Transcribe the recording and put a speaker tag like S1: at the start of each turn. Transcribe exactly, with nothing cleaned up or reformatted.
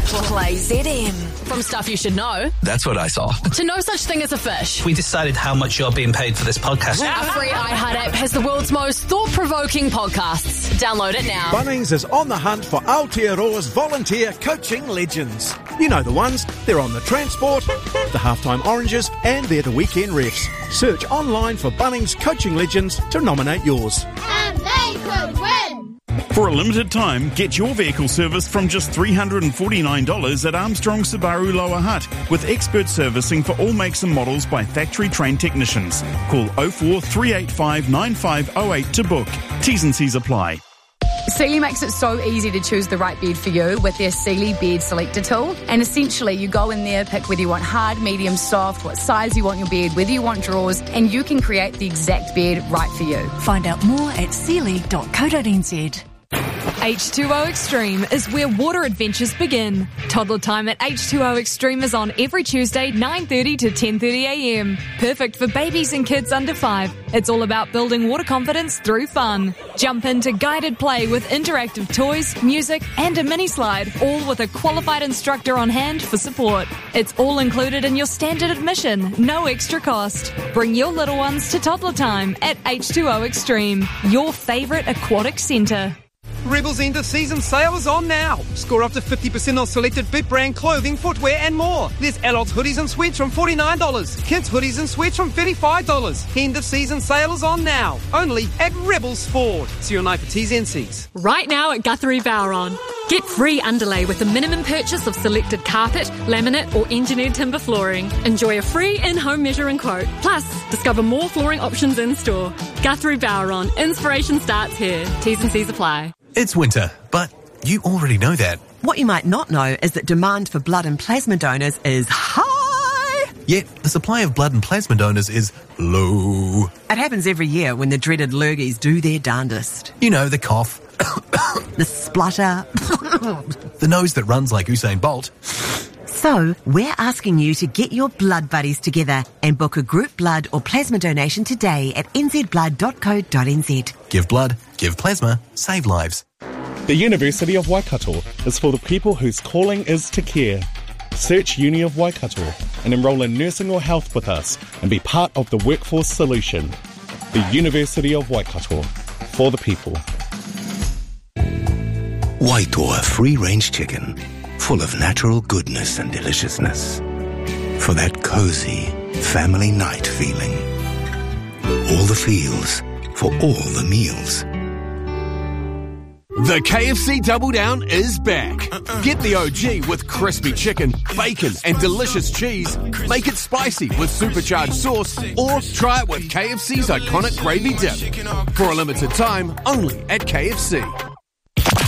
S1: Play Z M. From stuff you should know.
S2: That's what I saw.
S1: To no such thing as a fish.
S3: We decided how much you're being paid for this podcast.
S1: Our free iHeart app has the world's most thought-provoking podcasts. Download it now.
S4: Bunnings is on the hunt for Aotearoa's volunteer coaching legends. You know the ones. They're on the transport, the halftime oranges, and they're the weekend refs. Search online for Bunnings coaching legends to nominate yours.
S5: And they could win!
S6: For a limited time, get your vehicle serviced from just three hundred forty-nine dollars at Armstrong Subaru Lower Hutt, with expert servicing for all makes and models by factory-trained technicians. Call oh four three eight five nine five oh eight to book. T's and C's apply.
S7: Sealy makes it so easy to choose the right bed for you with their Sealy Bed Selector tool. And essentially, you go in there, pick whether you want hard, medium, soft, what size you want your bed, whether you want drawers, and you can create the exact bed right for you.
S8: Find out more at sealy dot co dot n z.
S9: H two O Extreme is where water adventures begin. Toddler time at H two O Extreme is on every Tuesday, nine thirty to ten thirty a m. Perfect for babies and kids under five. It's all about building water confidence through fun. Jump into guided play with interactive toys, music, and a mini slide, all with a qualified instructor on hand for support. It's all included in your standard admission, no extra cost. Bring your little ones to toddler time at H two O Extreme, your favourite aquatic centre.
S10: Rebel's end of season sale is on now. Score up to fifty percent on selected Bit brand clothing, footwear and more. There's adults hoodies and sweats from forty-nine dollars. Kids hoodies and sweats from thirty-five dollars. End of season sale is on now. Only at Rebel Sport. See your night for T's and C's.
S11: Right now at Guthrie Bowron. Get free underlay with the minimum purchase of selected carpet, laminate or engineered timber flooring. Enjoy a free in-home measuring quote. Plus, discover more flooring options in store. Guthrie Bowron. Inspiration starts here. T's and C's apply.
S12: It's winter, but you already know that.
S13: What you might not know is that demand for blood and plasma donors is high.
S12: Yet the supply of blood and plasma donors is low.
S13: It happens every year when the dreaded lurgies do their darndest.
S12: You know, the cough.
S13: The splutter.
S12: The nose that runs like Usain Bolt.
S13: So, we're asking you to get your blood buddies together and book a group blood or plasma donation today at n z blood dot co dot n z.
S12: Give blood, give plasma, save lives.
S14: The University of Waikato is for the people whose calling is to care. Search Uni of Waikato and enrol in nursing or health with us and be part of the workforce solution. The University of Waikato, for the people.
S15: Waitoa free-range chicken, full of natural goodness and deliciousness. For that cozy family night feeling. All the feels for all the meals.
S16: The K F C Double Down is back. Uh-uh. Get the O G with crispy chicken, bacon and delicious cheese. Make it spicy with supercharged sauce or try it with K F C's iconic gravy dip. For a limited time, only at K F C.